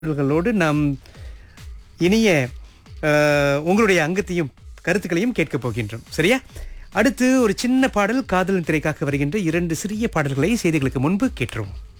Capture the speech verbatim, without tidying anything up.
பாடல்களோடு நாம் இனிய அஹ், உங்களுடைய அங்கத்தையும் கருத்துக்களையும் கேட்கப் போகின்றோம். சரியா? அடுத்து ஒரு சின்ன பாடல் காதலின் திரைக்காக வருகின்ற இரண்டு சிறிய பாடல்களை செய்திகளுக்கு முன்பு கேட்டுருவோம்.